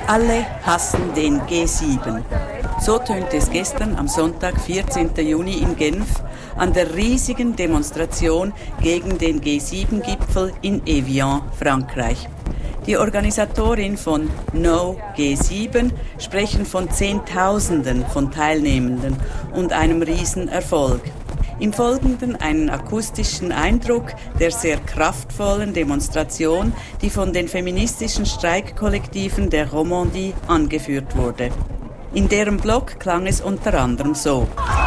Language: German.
Alle hassen den G7. So tönte es gestern am Sonntag, 14. Juni in Genf, an der riesigen Demonstration gegen den G7-Gipfel in Evian, Frankreich. Die Organisatorin von No G7 sprechen von Zehntausenden von Teilnehmenden und einem Riesenerfolg. Im Folgenden einen akustischen Eindruck der sehr kraftvollen Demonstration, die von den feministischen Streikkollektiven der Romandie angeführt wurde. In deren Blog klang es unter anderem so.